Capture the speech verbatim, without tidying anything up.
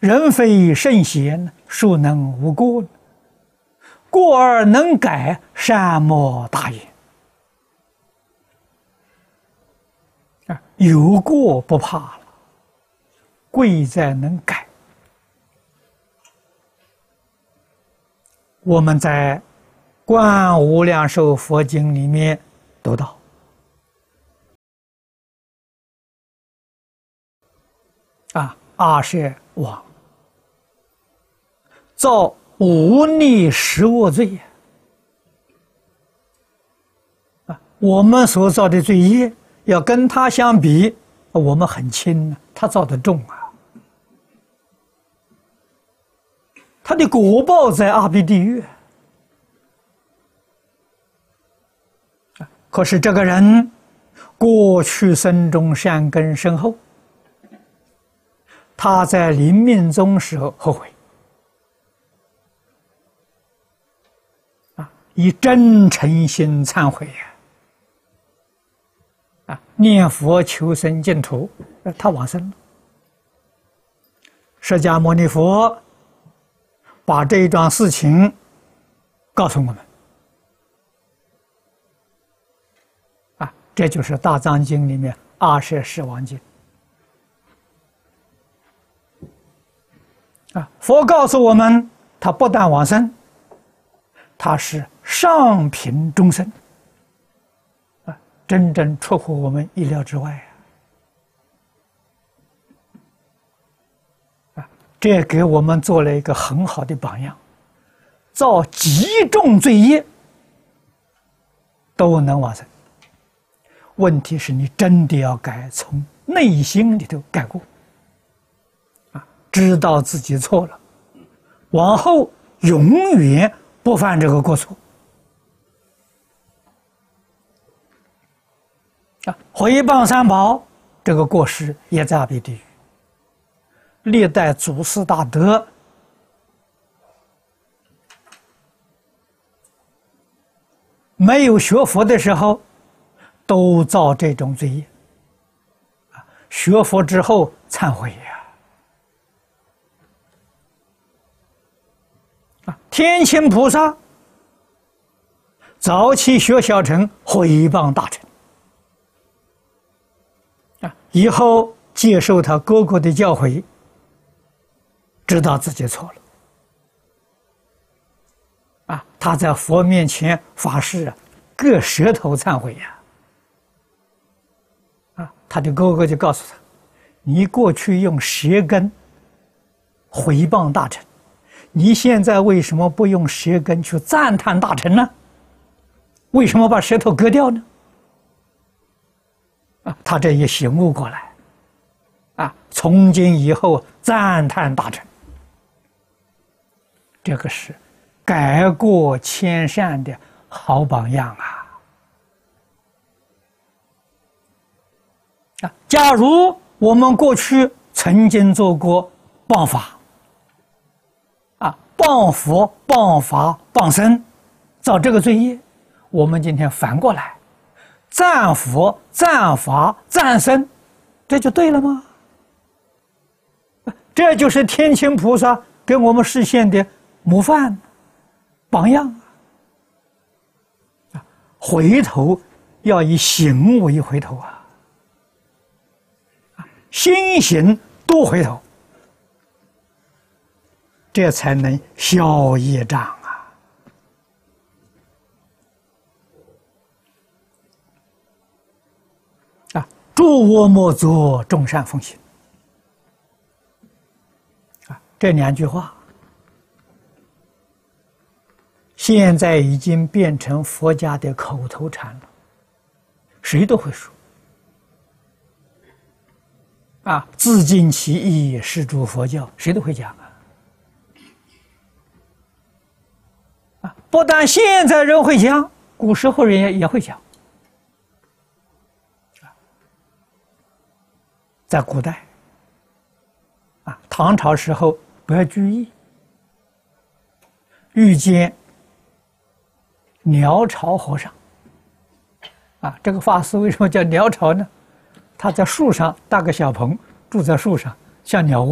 人非圣贤，孰能无过？过而能改，善莫大焉。啊，有过不怕了，贵在能改。我们在《观无量寿佛经》里面读到，啊，阿舍王造无逆十恶罪啊，我们所造的罪业要跟他相比，我们很轻，他造的重啊。他的果报在阿鼻地狱，可是这个人过去生中善根深厚，他在临命终时候后悔，啊，以真诚心忏悔呀，啊，念佛求生净土，他往生了。释迦牟尼佛把这一桩事情告诉我们，啊，这就是《大藏经》里面阿舍世王经。啊，佛告诉我们，他不但往生，他是上品中生，啊，真正出乎我们意料之外啊！啊，这给我们做了一个很好的榜样，造极重罪业都能往生。问题是你真的要改，从内心里头改过。知道自己错了，往后永远不犯这个过错。啊，毁谤三宝这个过失也在阿鼻地狱。历代祖师大德没有学佛的时候，都造这种罪业。啊，学佛之后忏悔呀。啊，天亲菩萨早期学小乘毁谤大乘，啊，以后接受他哥哥的教诲，知道自己错了，啊，他在佛面前发誓啊，割舌头忏悔呀，啊，他的哥哥就告诉他，你过去用舌根毁谤大乘，你现在为什么不用舌根去赞叹大乘呢？为什么把舌头割掉呢？啊，他这也醒悟过来，啊，从今以后赞叹大乘，这个是改过迁善的好榜样啊！啊，假如我们过去曾经做过谤法。谤佛、谤法、谤僧，造这个罪业，我们今天反过来，赞佛、赞法、赞僧，这就对了吗？这就是天亲菩萨给我们示现的模范、榜样啊！回头要以行为回头啊，心行多回头。这才能消业障啊！啊，诸恶莫作，众善奉行。啊，这两句话，现在已经变成佛家的口头禅了，谁都会说。啊，自尽其意，是诸佛教，谁都会讲啊。不但现在人会讲，古时候人也也会讲。在古代，啊，唐朝时候不要居易，遇见鸟巢和尚，啊，这个法师为什么叫鸟巢呢？他在树上搭个小棚，住在树上，像鸟窝。